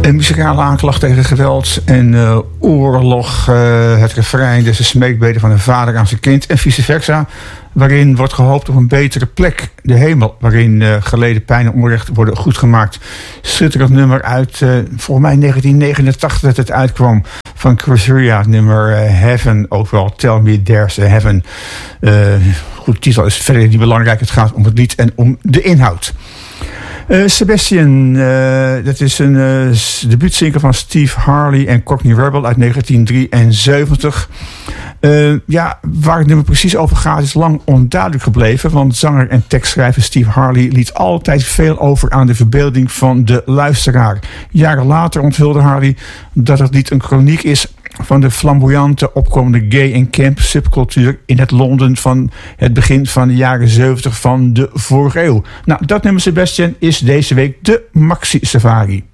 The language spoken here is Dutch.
Een muzikale aanklacht tegen geweld en oorlog. Het refrein, dus de smeekbeden van een vader aan zijn kind en vice versa. Waarin wordt gehoopt op een betere plek. De hemel, waarin geleden pijn en onrecht worden goedgemaakt. Schitterend nummer uit, volgens mij 1989 dat het uitkwam. Van Criteria, het nummer Heaven. Ook wel Tell Me There's a Heaven. Goed, titel is verder niet belangrijk. Het gaat om het lied en om de inhoud. Sebastian, dat is een debuutsingle van Steve Harley en Cockney Rebel uit 1973. Waar het nummer precies over gaat is lang onduidelijk gebleven, want zanger en tekstschrijver Steve Harley liet altijd veel over aan de verbeelding van de luisteraar. Jaren later onthulde Harley dat het lied een chroniek is van de flamboyante opkomende gay en camp subcultuur in het Londen van het begin van de jaren 70 van de vorige eeuw. Nou, dat nummer, Sebastian, is deze week de Maxi Safari.